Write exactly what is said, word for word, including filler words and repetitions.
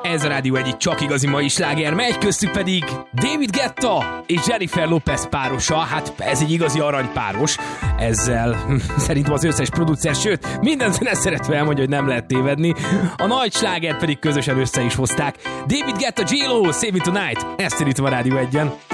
Ez a Rádió egyik csak igazi mai sláger, megy köztük pedig David Guetta és Jennifer Lopez párosa. Hát ez egy igazi aranypáros. Ezzel szerintem az összes producer, sőt, minden zene szeretve elmondja, hogy nem lehet tévedni. A nagy slágert pedig közösen össze is hozták. David Guetta, J-Lo, Save Me Tonight. Ezt indítom a Rádió egyen.